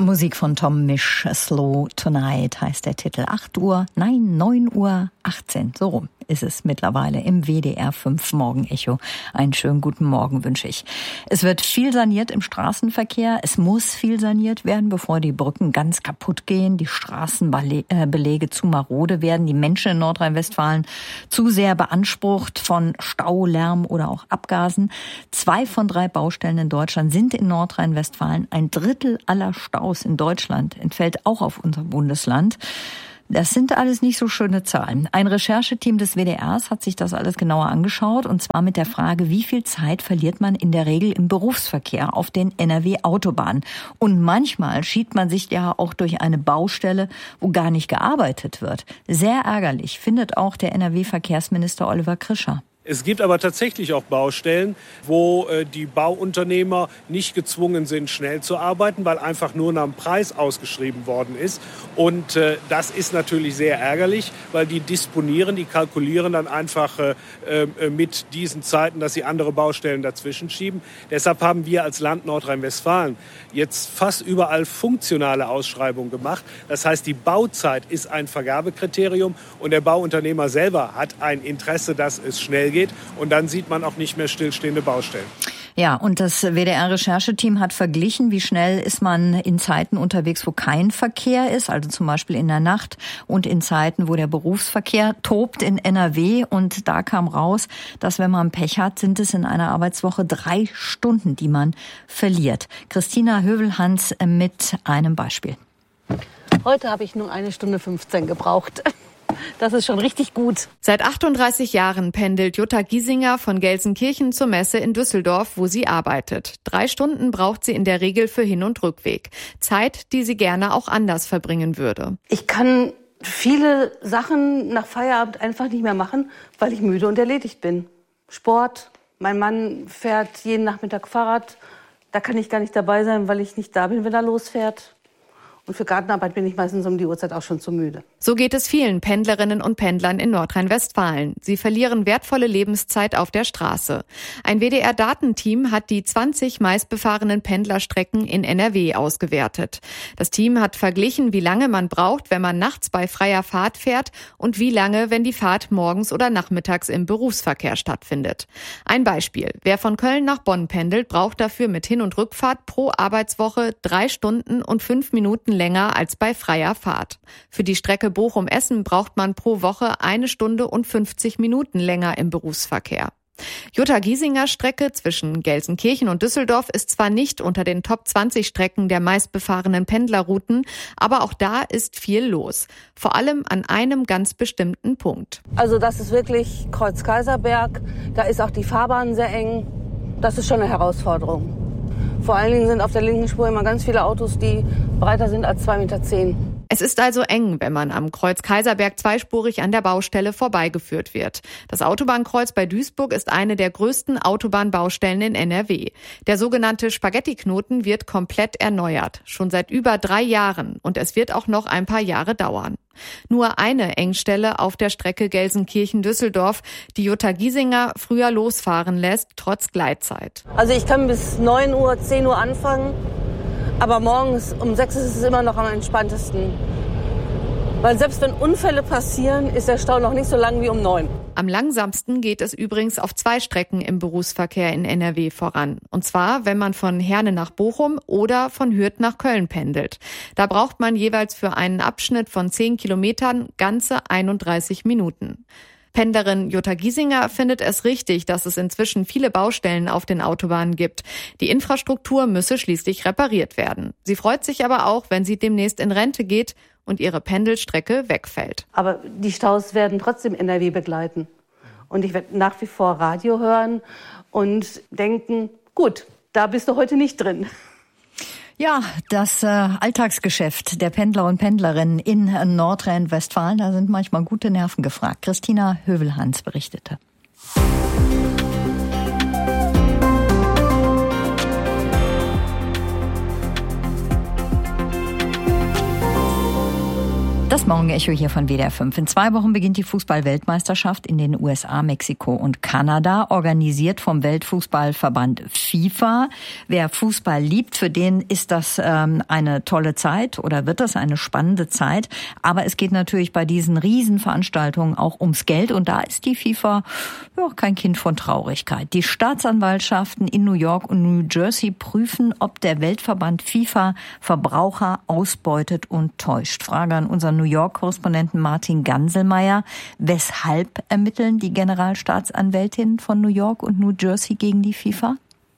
Musik von Tom Misch, Slow Tonight heißt der Titel. 9:18 Uhr, so rum ist es mittlerweile im WDR 5 Morgenecho. Einen schönen guten Morgen wünsche ich. Es wird viel saniert im Straßenverkehr. Es muss viel saniert werden, bevor die Brücken ganz kaputt gehen, die Straßenbelege zu marode werden, die Menschen in Nordrhein-Westfalen zu sehr beansprucht von Stau, Lärm oder auch Abgasen. 2 von 3 Baustellen in Deutschland sind in Nordrhein-Westfalen. Ein Drittel aller Staus in Deutschland entfällt auch auf unser Bundesland. Das sind alles nicht so schöne Zahlen. Ein Rechercheteam des WDRs hat sich das alles genauer angeschaut, und zwar mit der Frage, wie viel Zeit verliert man in der Regel im Berufsverkehr auf den NRW-Autobahnen. Und manchmal schiebt man sich ja auch durch eine Baustelle, wo gar nicht gearbeitet wird. Sehr ärgerlich, findet auch der NRW-Verkehrsminister Oliver Krischer. Es gibt aber tatsächlich auch Baustellen, wo die Bauunternehmer nicht gezwungen sind, schnell zu arbeiten, weil einfach nur nach dem Preis ausgeschrieben worden ist. Und das ist natürlich sehr ärgerlich, weil die kalkulieren dann einfach mit diesen Zeiten, dass sie andere Baustellen dazwischen schieben. Deshalb haben wir als Land Nordrhein-Westfalen jetzt fast überall funktionale Ausschreibungen gemacht. Das heißt, die Bauzeit ist ein Vergabekriterium und der Bauunternehmer selber hat ein Interesse, dass es schnell geht, und dann sieht man auch nicht mehr stillstehende Baustellen. Ja, und das WDR-Rechercheteam hat verglichen, wie schnell ist man in Zeiten unterwegs, wo kein Verkehr ist, also zum Beispiel in der Nacht, und in Zeiten, wo der Berufsverkehr tobt in NRW. Und da kam raus, dass, wenn man Pech hat, sind es in einer Arbeitswoche 3 Stunden, die man verliert. Christina Hövelhans mit einem Beispiel. Heute habe ich nur 1 Stunde 15 gebraucht. Das ist schon richtig gut. Seit 38 Jahren pendelt Jutta Giesinger von Gelsenkirchen zur Messe in Düsseldorf, wo sie arbeitet. 3 Stunden braucht sie in der Regel für Hin- und Rückweg. Zeit, die sie gerne auch anders verbringen würde. Ich kann viele Sachen nach Feierabend einfach nicht mehr machen, weil ich müde und erledigt bin. Sport, mein Mann fährt jeden Nachmittag Fahrrad. Da kann ich gar nicht dabei sein, weil ich nicht da bin, wenn er losfährt. Und für Gartenarbeit bin ich meistens um die Uhrzeit auch schon zu müde. So geht es vielen Pendlerinnen und Pendlern in Nordrhein-Westfalen. Sie verlieren wertvolle Lebenszeit auf der Straße. Ein WDR-Datenteam hat die 20 meistbefahrenen Pendlerstrecken in NRW ausgewertet. Das Team hat verglichen, wie lange man braucht, wenn man nachts bei freier Fahrt fährt, und wie lange, wenn die Fahrt morgens oder nachmittags im Berufsverkehr stattfindet. Ein Beispiel: Wer von Köln nach Bonn pendelt, braucht dafür mit Hin- und Rückfahrt pro Arbeitswoche 3 Stunden und 5 Minuten länger als bei freier Fahrt. Für die Strecke Bochum-Essen braucht man pro Woche 1 Stunde und 50 Minuten länger im Berufsverkehr. Jutta Giesingers Strecke zwischen Gelsenkirchen und Düsseldorf ist zwar nicht unter den Top 20 Strecken der meistbefahrenen Pendlerrouten, aber auch da ist viel los. Vor allem an einem ganz bestimmten Punkt. Also das ist wirklich Kreuz-Kaiserberg. Da ist auch die Fahrbahn sehr eng. Das ist schon eine Herausforderung. Vor allen Dingen sind auf der linken Spur immer ganz viele Autos, die breiter sind als 2,10 Meter. Es ist also eng, wenn man am Kreuz Kaiserberg zweispurig an der Baustelle vorbeigeführt wird. Das Autobahnkreuz bei Duisburg ist eine der größten Autobahnbaustellen in NRW. Der sogenannte Spaghetti-Knoten wird komplett erneuert, schon seit über 3 Jahren, und es wird auch noch ein paar Jahre dauern. Nur eine Engstelle auf der Strecke Gelsenkirchen-Düsseldorf, die Jutta Giesinger früher losfahren lässt, trotz Gleitzeit. Also ich kann bis 9 Uhr, 10 Uhr anfangen, aber morgens um 6 ist es immer noch am entspanntesten. Weil selbst wenn Unfälle passieren, ist der Stau noch nicht so lang wie um 9. Am langsamsten geht es übrigens auf 2 Strecken im Berufsverkehr in NRW voran. Und zwar, wenn man von Herne nach Bochum oder von Hürth nach Köln pendelt. Da braucht man jeweils für einen Abschnitt von 10 Kilometern ganze 31 Minuten. Pendlerin Jutta Giesinger findet es richtig, dass es inzwischen viele Baustellen auf den Autobahnen gibt. Die Infrastruktur müsse schließlich repariert werden. Sie freut sich aber auch, wenn sie demnächst in Rente geht und ihre Pendelstrecke wegfällt. Aber die Staus werden trotzdem NRW begleiten. Und ich werde nach wie vor Radio hören und denken, gut, da bist du heute nicht drin. Ja, das Alltagsgeschäft der Pendler und Pendlerinnen in Nordrhein-Westfalen, da sind manchmal gute Nerven gefragt. Christina Hövelhans berichtete. Das Morgen-Echo hier von WDR 5. In 2 Wochen beginnt die Fußball-Weltmeisterschaft in den USA, Mexiko und Kanada, organisiert vom Weltfußballverband FIFA. Wer Fußball liebt, für den ist das eine tolle Zeit oder wird das eine spannende Zeit. Aber es geht natürlich bei diesen Riesenveranstaltungen auch ums Geld und da ist die FIFA kein Kind von Traurigkeit. Die Staatsanwaltschaften in New York und New Jersey prüfen, ob der Weltverband FIFA Verbraucher ausbeutet und täuscht. Frage an unseren New York-Korrespondenten Martin Ganselmeier. Weshalb ermitteln die Generalstaatsanwältinnen von New York und New Jersey gegen die FIFA?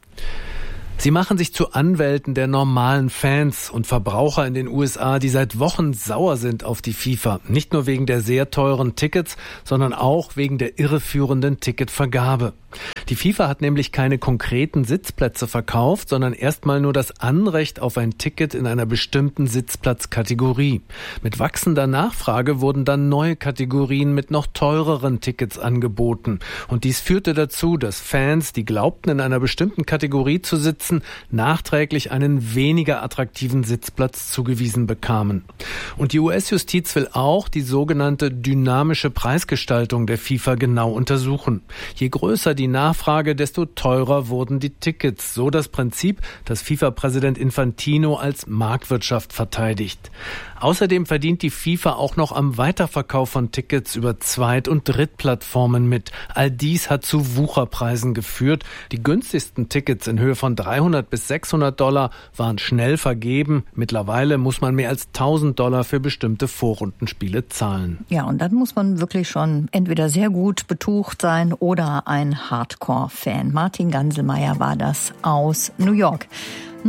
Sie machen sich zu Anwälten der normalen Fans und Verbraucher in den USA, die seit Wochen sauer sind auf die FIFA. Nicht nur wegen der sehr teuren Tickets, sondern auch wegen der irreführenden Ticketvergabe. Die FIFA hat nämlich keine konkreten Sitzplätze verkauft, sondern erstmal nur das Anrecht auf ein Ticket in einer bestimmten Sitzplatzkategorie. Mit wachsender Nachfrage wurden dann neue Kategorien mit noch teureren Tickets angeboten. Und dies führte dazu, dass Fans, die glaubten, in einer bestimmten Kategorie zu sitzen, nachträglich einen weniger attraktiven Sitzplatz zugewiesen bekamen. Und die US-Justiz will auch die sogenannte dynamische Preisgestaltung der FIFA genau untersuchen. Je größer die Nachfrage, desto teurer wurden die Tickets. So das Prinzip, das FIFA-Präsident Infantino als Marktwirtschaft verteidigt. Außerdem verdient die FIFA auch noch am Weiterverkauf von Tickets über Zweit- und Drittplattformen mit. All dies hat zu Wucherpreisen geführt. Die günstigsten Tickets in Höhe von $300 bis $600 waren schnell vergeben. Mittlerweile muss man mehr als $1.000 für bestimmte Vorrundenspiele zahlen. Ja, und dann muss man wirklich schon entweder sehr gut betucht sein oder ein Hardcore-Fan. Martin Ganselmeier war das aus New York.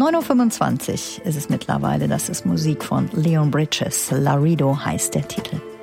9.25 Uhr ist es mittlerweile. Das ist Musik von Leon Bridges. Laredo heißt der Titel.